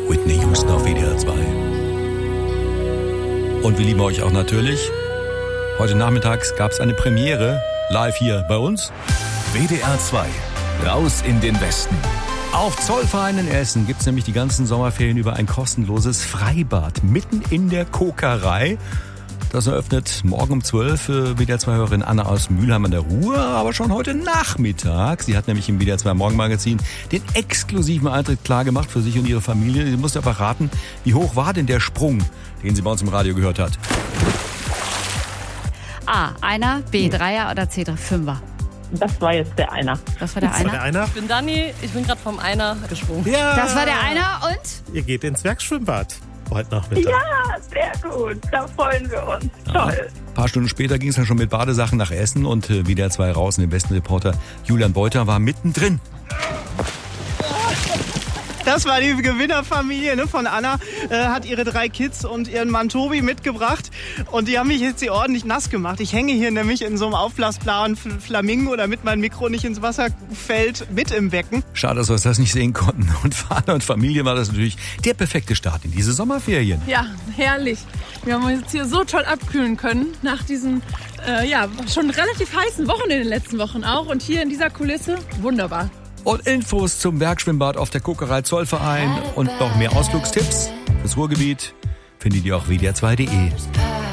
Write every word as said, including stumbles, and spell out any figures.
Whitney Houston auf W D R zwei. Und wir lieben euch auch natürlich. Heute nachmittags gab es eine Premiere live hier bei uns. W D R zwei, raus in den Westen. Auf Zollverein in Essen gibt es nämlich die ganzen Sommerferien über ein kostenloses Freibad mitten in der Kokerei. Das eröffnet morgen um zwölf für W D R zwei-Hörerin Anna aus Mülheim an der Ruhr, aber schon heute Nachmittag. Sie hat nämlich im W D R zwei Morgenmagazin den exklusiven Eintritt klar gemacht für sich und ihre Familie. Sie musste aber raten, wie hoch war denn der Sprung, den sie bei uns im Radio gehört hat? A, Einer, B, Dreier oder C, Fünfer? Das war jetzt der Einer. Das war der Das war Einer? der Einer. Ich bin Dani, ich bin gerade vom Einer gesprungen. Ja. Das war der Einer und? Ihr geht ins Werkschwimmbad heute Nachmittag. Ja, sehr gut. Da freuen wir uns. Toll. Ein paar Stunden später ging es dann schon mit Badesachen nach Essen und äh, W D R zwei raus. Und der Westenreporter Julian Beuter war mittendrin. Das war die Gewinnerfamilie, ne, von Anna, äh, hat ihre drei Kids und ihren Mann Tobi mitgebracht und die haben mich jetzt hier ordentlich nass gemacht. Ich hänge hier nämlich in so einem aufblasbaren Flamingo, damit mein Mikro nicht ins Wasser fällt, mit im Becken. Schade, dass wir das nicht sehen konnten. Und für Anna und Familie war das natürlich der perfekte Start in diese Sommerferien. Ja, herrlich. Wir haben uns jetzt hier so toll abkühlen können nach diesen äh, ja, schon relativ heißen Wochen in den letzten Wochen auch. Und hier in dieser Kulisse, wunderbar. Und Infos zum Werkschwimmbad auf der Kokerei Zollverein und noch mehr Ausflugstipps fürs Ruhrgebiet findet ihr auf W D R zwei punkt de.